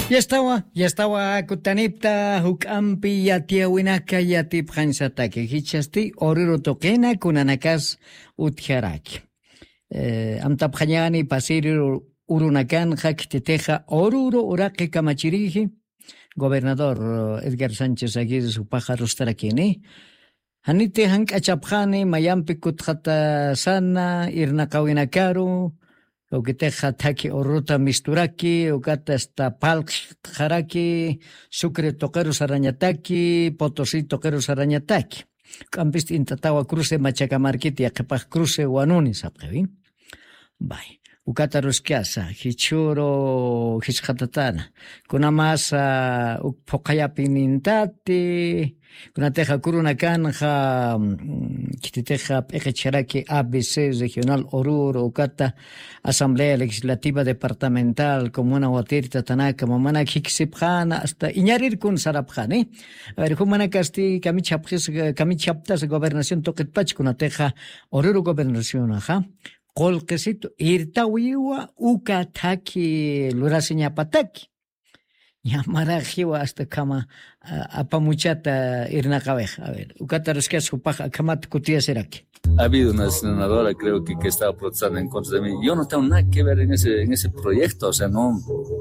Ya estaba kutanipta hukampi yatiawinaka yatiphansataki hichasti oriro toqena kunanakas utjaraki. Amtaphañani pasiri urunakan haktiteja oruro uraqi kamachiriji gobernador Edgar Sánchez Aguirre su pájaros tarakini. Hanite hank'achapjani mayampi kutjata sana irnaqawinakaru ukiteja taki oruta misturaki ukata hasta palq jaraki sucre toqueros arañataki potosí toqueros arañataki campist intatawa cruce machacamarquiti aqipaj cruce wanuni sapqevi bay ukata ruskiasa hichuro hichqatatana kunamasa ukpoqayapi nintati kunateja kuruna kanja kititeja p'eqicharaki ABC regional Oruro ukata asamblea legislativa departamental comuna Huatirta Tanaka mamana kiksipjana hasta iñarirkun sarapjani a ver humana kasti kamichaptas gobernación toqetpach kunateja Oruro gobernación aja Kolquesito irtawiwa ukataki lurasiñapataki Yamarajiwa hasta kama apamuchata irnaqaweja. A ver, ukata ruskas upaj akamat kutia seraki. Ha habido una senadora, creo que estaba protestando en contra de mí. Yo no tengo nada que ver en ese proyecto, o sea, no.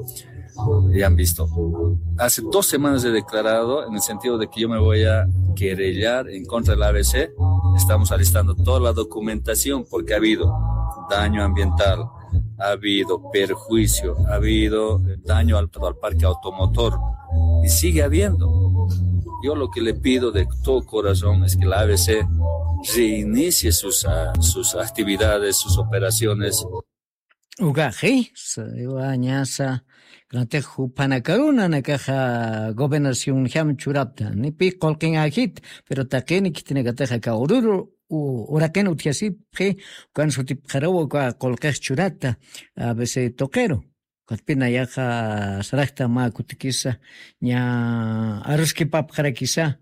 Ya han visto. Hace 2 semanas he declarado en el sentido de que yo me voy a querellar en contra del ABC. Estamos alistando toda la documentación porque ha habido daño ambiental, ha habido perjuicio, ha habido daño al parque automotor y sigue habiendo. Yo lo que le pido de todo corazón es que la ABC reinicie sus actividades, sus operaciones. Ugaji, Iwañasa, Granteju Panacaruna, Nakaja, Gobernación Ham Churapta, ni pi colquen agit, pero taqueni que tiene que teja Oruro. Uraken utiasi pre kan sutip kharawo ka kolqeq churata a veces toquero katpina yaja sarajta ma kutikisa nya aruski pap kharakisa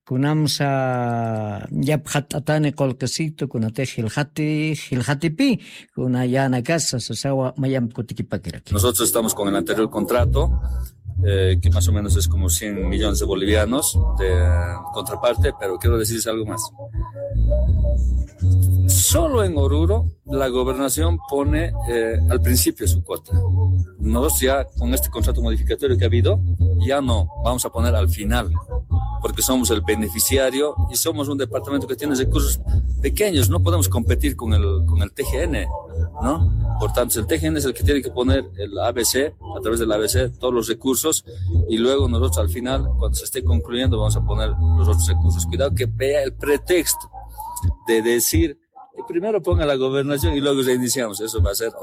kunamsa yaphat atane kolqesito kunate hilhati pi kuna yana casa sasawa mayam kutikipakiraki. Nosotros estamos con el anterior contrato que más o menos es como 100 millones de bolivianos de contraparte, pero quiero decirles algo más. Solo en Oruro la gobernación pone al principio su cuota. Nosotros ya con este contrato modificatorio que ha habido, ya no, vamos a poner al final, porque somos el beneficiario y somos un departamento que tiene recursos pequeños, no podemos competir con el TGN, ¿no? Por tanto, el TGN es el que tiene que poner el ABC, a través del ABC, todos los recursos y luego nosotros al final, cuando se esté concluyendo, vamos a poner los otros recursos. Cuidado que vea el pretexto de decir, primero ponga la gobernación y luego reiniciamos. Eso va a ser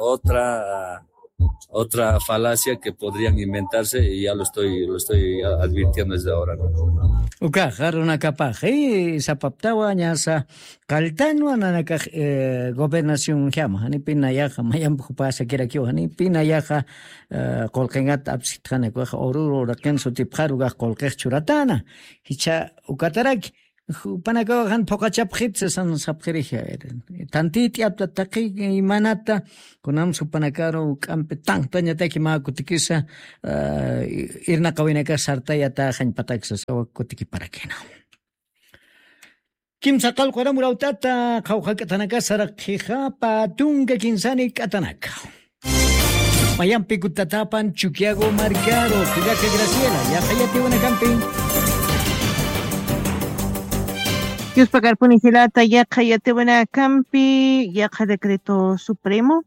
otra falacia que podrían inventarse y ya lo estoy advirtiendo desde ahora, ¿no? Haruna kapaje sapaptawa ñasa kaltanwa nanaka gobernación llama hani pinayaja mayam pasa kirakiwa hani pinayaja kolqengat absitjane ko Oruro raken sutipjaruga kolqeq churatana hicha ukataraki Panaka han pokachapjit san sapjirija tantiti aptataki imanata kunam supanakaro kampe tangtañataki ma kutikisa irnaqawinaka sartayata hanpataksa sawa kutikiparakena kimsa qalqara murautata qawqakatanaka saraqija patunga kinsani katanaka mayampi kutatapan chuquiago marcaro Pilaje Graciela ya hayati una camping Dios pagar punijilata yaqa buena campi yaqa decreto supremo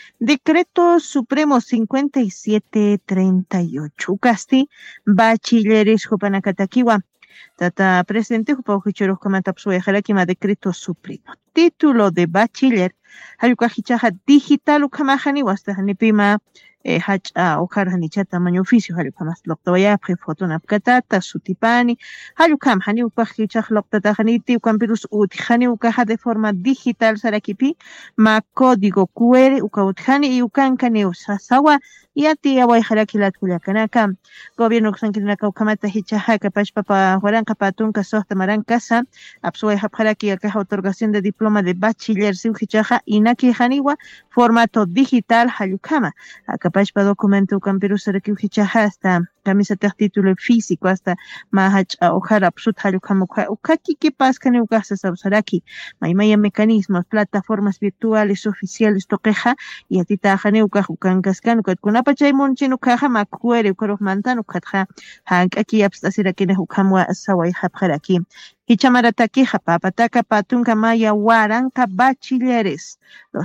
5738 casti bachilleres jupanacataquiwa tata presidente jupaujicheros comantapsuejalakima decreto supremo título de bachiller hayukajichaja digital ukamajani wastajanipima hacha ojar hanicha tamaño oficio halukamas loktawaya prefotona pkatata sutipani halukam hani upajicha loktata haniti ukampirus uthani ukaja de forma digital sarakipi ma código QR ukautjani y ukankani usasawa yati away harakilat kulakanaka gobierno sankinaka ukamata hichaja kapash papa huaranka patunka sohta marankasa apsue hapharaki akaja otorgación de diploma de bachiller siujichaja inaki haniwa formato digital halukama akapashpa documento camperu sarakiujichaja hasta camiseta título físico hasta mahach ojara psut halukamuka ukaki que pascane ugasa sausaraki maymaya mecanismos plataformas virtuales oficiales toqueja y atita jane ukajukankaskan ukatkunapa chaymonchinu kaja makuere ukaruj mantanu katja hankaki abstasiraki ukamwa sawai hapjaraki Hichamarataki japapataka patunka maya waranka bachilleres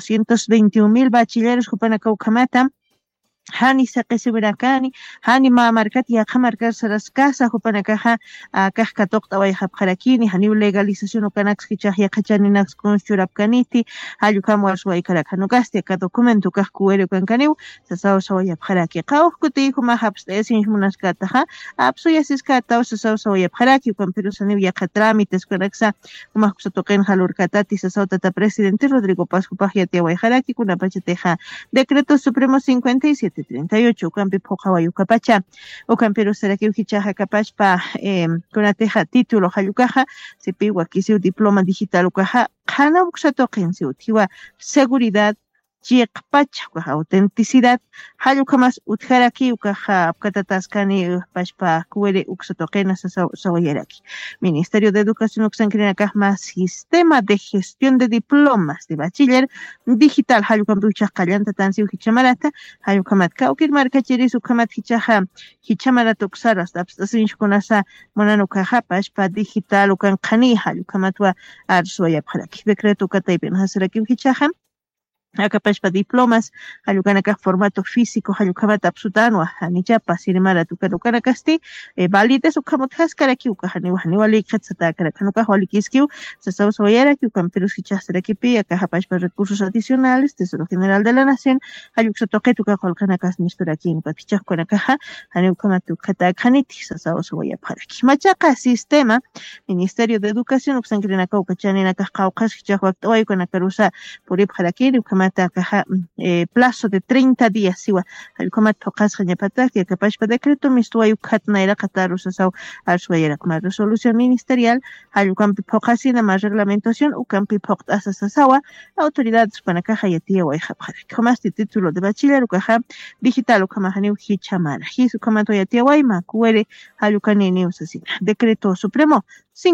221,000 bachilleres jupanaka ukamata hani saqisibirakani hani markati yaqamarkar saraskasa hupanakaja kajka toqta wayqapqarakini hani legalización ukanax kichaj yaqachaninax conchurapkaniti hallukamu arswaykarakhanukasti ka documento kajkuwere kankaniw sasaw sawayapqaraki qawqkuti humahaps esin munaskataja apsuyasiskata sasaw sawayapqaraki ukamperusaniw yaqa trámites kanaksa humaqsa toqen halurkatati sasaw tata presidente Rodrigo Paz hupaj yatiawayjaraki kunapachateja decreto supremo 57 38 ukampi phoqawa yukapacha ukampiro saraki ukichaja kapachpa kunateja título hayukaja sipiwa kisiu diploma digital ukaja qana uksatoqensi utiwa seguridad chiqpacha ukaja autenticidad hayukamas utjaraki ukaja apkatataskani pachpa kuwere uksatoqena sawayaraki Ministerio de Educación uksankrinakajma sistema de gestión de diplomas de bachiller digital hayukampi uchaqallanta tansi ukichamarata hayukamat kaukir markachiris ukamat hichamarata uksaras abstasinchukunasa monanukaja pachpa digital ukanqani hayukamatwa arswayapqaraki decreto ukataypin hasaraki ukichaja akapashpa diplomas hallukanaka formato físico hallukamata absutanwa hanichapa sirimara tukarukanakasti valides ukamut haskaraki ukahani wali khatsata karakanuka holikiskiu sasawsawayaraki ukamperus hichasarakipi akahapashpa recursos adicionales Tesoro General de la Nación halluksatoqetuka holkanakas misturaki patichaqkunakaja hani ukamatu khatakhaniti sasawsawayapharaki machaqa sistema Ministerio de Educación uksankrinaka ukachaninaka qawqas hichaqwaqtawaykunakarusa puripharakiri plazo de 30 días siwa halkomat toqas jañapataki kapashpa decreto mistuayu khatnaira qataru sasaw arswayara kuma resolución ministerial halkampi poqasina más reglamentación ukampi poqtasa sasawa autoridades panakaja yatia wayhapjari komas título de bachiller ukaja digital ukamahani hichamara hisu kamato yatia wayma kuere halukani usasina decreto supremo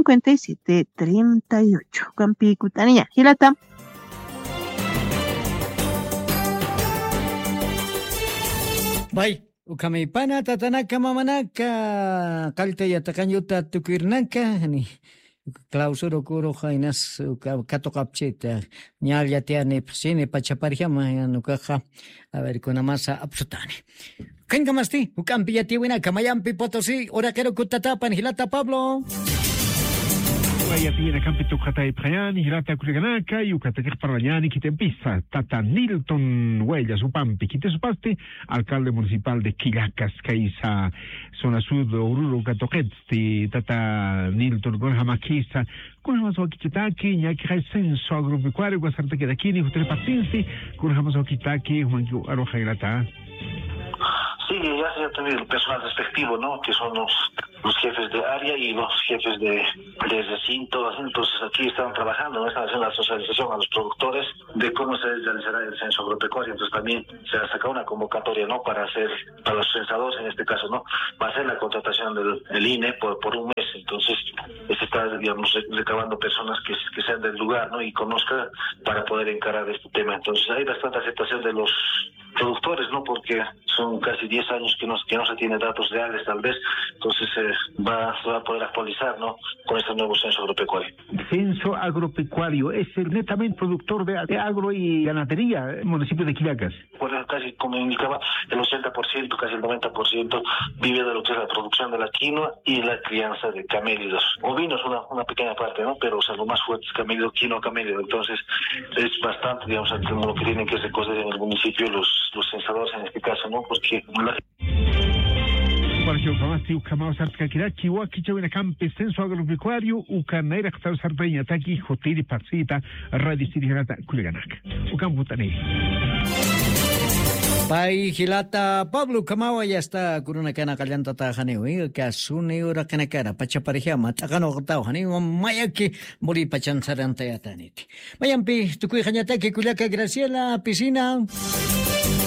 5738 kampi kutaniya hilata Bay, ukamipana tatanaka mamanaka kalta yatakanyuta tukirnaka ni clausuro kuro jainas katokapchita ñal yatiane psine pachaparjama yanukaja a ver con masa absolutani kenga masti ukampi yatiwina kamayampi Potosí ora quiero kutatapan hilata Pablo Yatiwina kampi tukatay prayani hilata kuliganaka yukatakir parayani kitempisa tata Nilton Huellas upampi kitesupasti alcalde municipal de Quillacas kaisa zona sud Oruro Katoquetsti tata Nilton Gonjamakisa kunhamaso kitaki nyaki censo agropecuario guasarte quedakini hutre patinsi kunhamaso kitaki humanki aroja hilata. Sí, ya se ha tenido el personal respectivo, ¿no? Que son los jefes de área y los jefes de recinto. Entonces aquí están trabajando, ¿no? Están haciendo la socialización a los productores de cómo se realizará el censo agropecuario. Entonces también se ha sacado una convocatoria, ¿no? Para los censadores, en este caso, ¿no? Va a ser la contratación del INE por un mes. Entonces se está, digamos, recabando personas que sean del lugar, ¿no? Y conozcan para poder encarar este tema. Entonces hay bastante aceptación de los productores, ¿no? Porque son casi 10 años que no se tiene datos reales, tal vez. Entonces se va a poder actualizar, ¿no? Con este nuevo censo agropecuario. Censo agropecuario es el netamente productor de agro y ganadería, el municipio de Quillacas. Bueno, casi como indicaba, el 80%, casi el 90% vive de lo que es la producción de la quinoa y la crianza de camélidos. Ovinos, una pequeña parte, ¿no? Pero, o sea, lo más fuerte es camélido, quinoa, camélido. Entonces es bastante, digamos, lo que tienen que recoger en el municipio los censadores en este caso, ¿no? Porque Parque Ukamasti Ukamao Sartkakiraki Wakichawina Campe Censo Agropecuario Ukanaira Ktar Sarpeña Taki Hoteli Patsita Radio Siriganata Kuliganak Ukamputane Pai hilata Pablo Kamawa ya está kuruna kana kalyanta ta haneu ka suni ura kana kara pachaparihya matakano gtao hani mayaki mori pachan saranta yataniti mayampi tukui hanyata ke kulaka Graciela piscina